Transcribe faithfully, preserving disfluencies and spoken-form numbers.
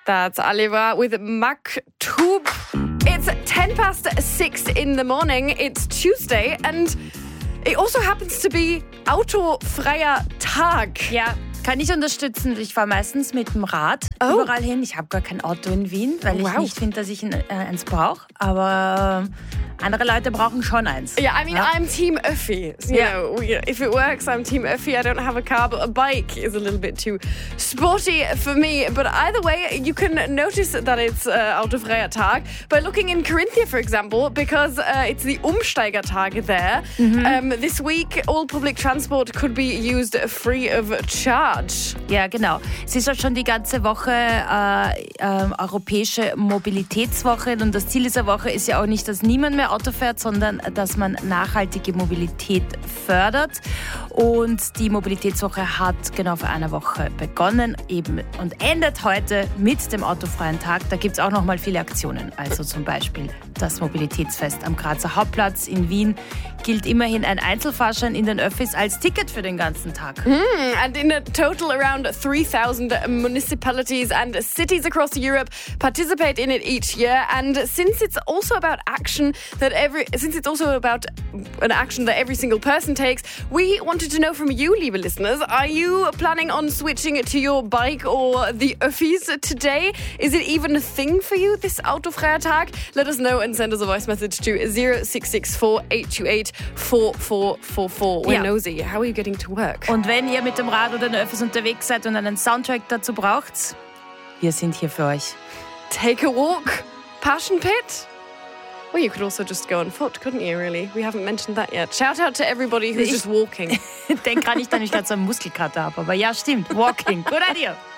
That's Aliva with Maktub. It's ten past six in the morning. It's Tuesday and it also happens to be autofreier Tag. Ja, kann ich unterstützen. Ich fahre meistens mit dem Rad oh. überall hin. Ich habe gar kein Auto in Wien, weil wow. ich nicht finde, dass ich ein, äh, eins brauche. Aber andere Leute brauchen schon eins. Yeah, I mean, ja. I'm Team Öffi. You yeah. know, we, if it works, I'm Team Öffi. I don't have a car, but a bike is a little bit too sporty for me. But either way, you can notice that it's uh, autofreier Tag by looking in Carinthia, for example, because uh, it's the Umsteigertag there. Mhm. Um, this week, all public transport could be used free of charge. Ja, genau. Es ist ja schon die ganze Woche äh, äh, europäische Mobilitätswoche und das Ziel dieser Woche ist ja auch nicht, dass niemand mehr Auto fährt, sondern dass man nachhaltige Mobilität fördert. Und die Mobilitätswoche hat genau vor einer Woche begonnen eben und endet heute mit dem autofreien Tag. Da gibt es auch noch mal viele Aktionen. Also zum Beispiel das Mobilitätsfest am Grazer Hauptplatz in Wien gilt immerhin ein Einzelfahrschein in den Öffis als Ticket für den ganzen Tag. Mm, and in a total around three thousand municipalities and cities across Europe participate in it each year. And since it's also about action that every since it's also about an action that every single person takes, we wanted to know from you, liebe listeners, are you planning on switching to your bike or the Öffis today? Is it even a thing for you, this autofreier Tag? Let us know and send us a voice message to zero six six four eight two eight four four four four. We're ja. nosy. How are you getting to work? Und wenn ihr mit dem Rad oder den Öffis unterwegs seid und einen Soundtrack dazu braucht, wir sind hier für euch. Take a walk. Passion Pit? Well, you could also just go on foot, couldn't you, really? We haven't mentioned that yet. Shout out to everybody who's ich just walking. Denk gar nicht, dass ich gerade so einen Muskelkater habe, aber ja, stimmt. Walking. Good idea.